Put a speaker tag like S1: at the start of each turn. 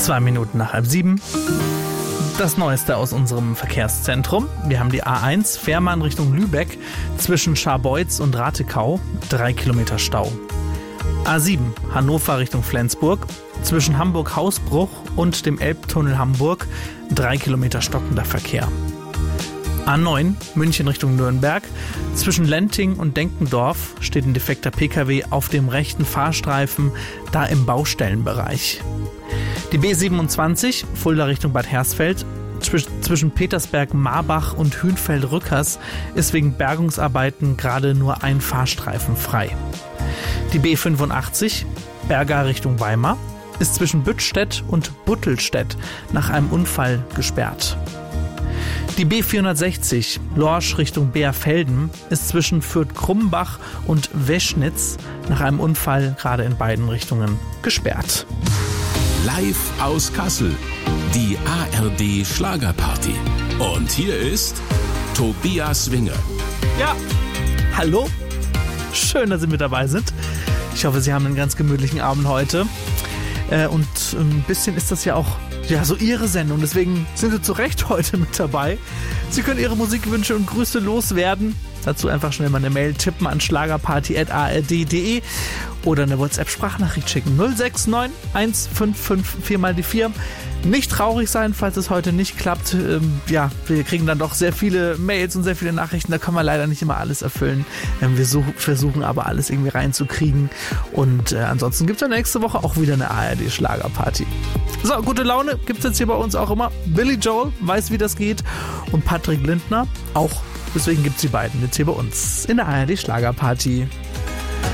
S1: 2 Minuten nach 6:30. Das Neueste aus unserem Verkehrszentrum. Wir haben die A1 Fährmann Richtung Lübeck zwischen Scharbeutz und Ratekau, 3 Kilometer Stau. A7 Hannover Richtung Flensburg zwischen Hamburg-Hausbruch und dem Elbtunnel Hamburg, 3 Kilometer stockender Verkehr. A9 München Richtung Nürnberg. Zwischen Lenting und Denkendorf steht ein defekter Pkw auf dem rechten Fahrstreifen, da im Baustellenbereich. Die B27 Fulda Richtung Bad Hersfeld. Zwischen Petersberg-Marbach und Hünfeld-Rückers ist wegen Bergungsarbeiten gerade nur ein Fahrstreifen frei. Die B85 Berga Richtung Weimar ist zwischen Büttstedt und Buttelstedt nach einem Unfall gesperrt. Die B460 Lorsch Richtung Beerfelden ist zwischen Fürth-Krumbach und Weschnitz nach einem Unfall gerade in beiden Richtungen gesperrt.
S2: Live aus Kassel, die ARD Schlagerparty. Und hier ist Tobias Winger.
S1: Ja, hallo, schön, dass Sie mit dabei sind. Ich hoffe, Sie haben einen ganz gemütlichen Abend heute. Und ein bisschen ist das ja auch so Ihre Sendung, deswegen sind Sie zu Recht heute mit dabei. Sie können Ihre Musikwünsche und Grüße loswerden. Dazu einfach schnell mal eine Mail tippen an schlagerparty@ard.de oder eine WhatsApp-Sprachnachricht schicken. 069 155 4x4. Nicht traurig sein, falls es heute nicht klappt. Wir kriegen dann doch sehr viele Mails und sehr viele Nachrichten. Da können wir leider nicht immer alles erfüllen. Wir versuchen aber alles irgendwie reinzukriegen. Und ansonsten gibt es ja nächste Woche auch wieder eine ARD-Schlagerparty. So, gute Laune gibt es jetzt hier bei uns auch immer. Billy Joel weiß, wie das geht. Und Patrick Lindner auch. Deswegen gibt es die beiden jetzt hier bei uns in der ARD Schlagerparty.